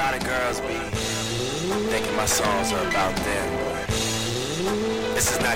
lot of girls be thinking my songs are about them, but this is not